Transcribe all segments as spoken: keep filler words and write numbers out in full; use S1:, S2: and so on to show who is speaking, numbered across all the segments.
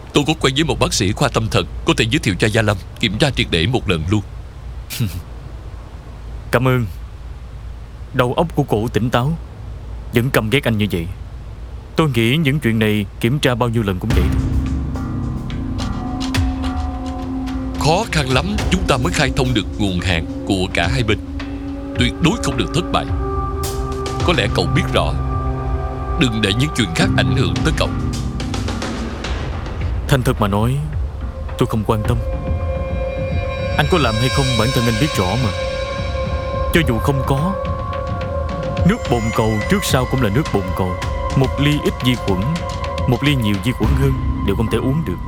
S1: Tôi có quen với một bác sĩ khoa tâm thần, có thể giới thiệu cho Gia Lâm kiểm tra triệt để một lần luôn.
S2: Cảm ơn. Đầu óc của cổ tỉnh táo, vẫn căm ghét anh như vậy. Tôi nghĩ những chuyện này kiểm tra bao nhiêu lần cũng vậy.
S1: Khó khăn lắm chúng ta mới khai thông được nguồn hàng của cả hai bên. Tuyệt đối không được thất bại. Có lẽ cậu biết rõ, đừng để những chuyện khác ảnh hưởng tới cậu.
S2: Thành thật mà nói, tôi không quan tâm. Anh có làm hay không bản thân anh biết rõ mà. Cho dù không có, nước bồn cầu trước sau cũng là nước bồn cầu. Một ly ít vi khuẩn, một ly nhiều vi khuẩn hơn đều không thể uống được.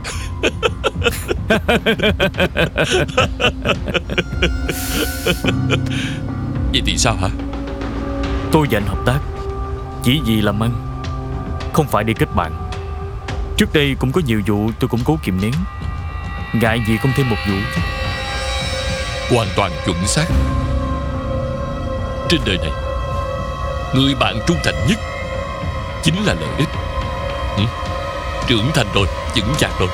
S1: Vậy thì sao hả?
S2: Tôi và anh hợp tác chỉ vì làm ăn, không phải để kết bạn. Trước đây cũng có nhiều vụ tôi cũng cố kìm nén, ngại gì không thêm một vụ chứ.
S1: Hoàn toàn chuẩn xác. Trên đời này, người bạn trung thành nhất chính là lợi ích. ừ? Trưởng thành rồi, vững chạc rồi.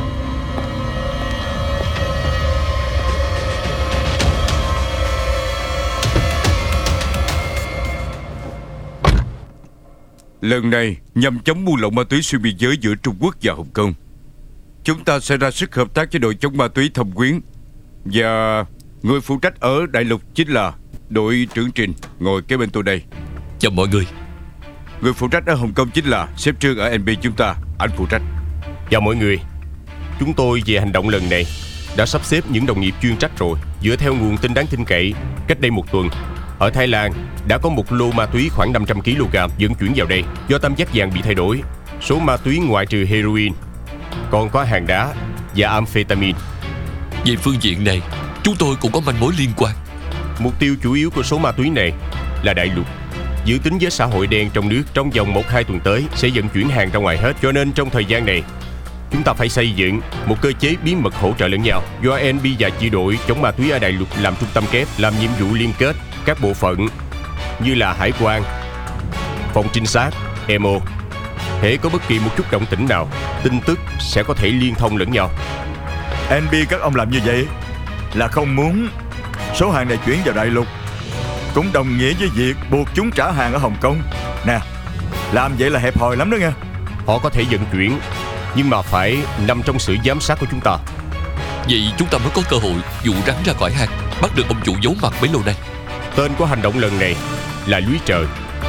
S3: Lần này nhằm chống buôn lậu ma túy xuyên biên giới giữa Trung Quốc và Hồng Kông, chúng ta sẽ ra sức hợp tác với đội chống ma túy Thâm Quyến. Và người phụ trách ở Đại Lục chính là đội trưởng Trình, ngồi kế bên tôi đây.
S1: Chào mọi người.
S3: Người phụ trách ở Hồng Kông chính là sếp Trương ở en bê chúng ta, anh phụ trách.
S4: Chào mọi người. Chúng tôi về hành động lần này đã sắp xếp những đồng nghiệp chuyên trách rồi. Dựa theo nguồn tin đáng tin cậy, cách đây một tuần, ở Thái Lan đã có một lô ma túy khoảng năm trăm ki lô gam vận chuyển vào đây. Do tam giác vàng bị thay đổi, số ma túy ngoại trừ heroin còn có hàng đá và amphetamine.
S1: Về phương diện này, chúng tôi cũng có manh mối liên quan.
S4: Mục tiêu chủ yếu của số ma túy này là Đại Lục. Dự tính với xã hội đen trong nước, trong vòng một hai tuần tới sẽ vận chuyển hàng ra ngoài hết. Cho nên trong thời gian này, chúng ta phải xây dựng một cơ chế bí mật hỗ trợ lẫn nhau. Do en bê và chi đội chống ma túy ở Đại Lục làm trung tâm kép, làm nhiệm vụ liên kết các bộ phận như là hải quan, phòng trinh sát, em o. Hễ có bất kỳ một chút động tĩnh nào, tin tức sẽ có thể liên thông lẫn nhau.
S5: en bê các ông làm như vậy là không muốn số hàng này chuyển vào Đại Lục, cũng đồng nghĩa với việc buộc chúng trả hàng ở Hồng Kông. Nè, làm vậy là hẹp hòi lắm đó nghe.
S4: Họ có thể vận chuyển, nhưng mà phải nằm trong sự giám sát của chúng ta.
S1: Vậy chúng ta mới có cơ hội dụ rắn ra khỏi hang, bắt được ông chủ giấu mặt bấy lâu nay.
S4: Tên của hành động lần này là Lưới Trời.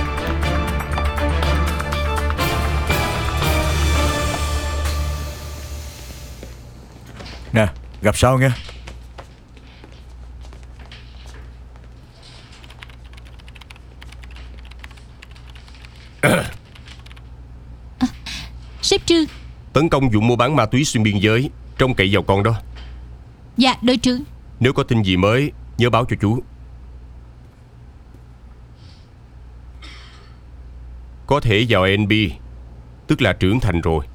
S5: Nè, gặp sau nghe.
S6: À, sếp Trương.
S4: Tấn công vụ mua bán ma túy xuyên biên giới, trông cậy vào con đó.
S6: Dạ, đội trưởng.
S4: Nếu có tin gì mới, nhớ báo cho chú. Có thể vào en bê, tức là trưởng thành rồi.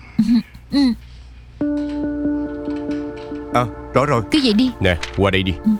S3: À, rõ rồi.
S6: Cứ vậy đi.
S4: Nè, qua đây đi.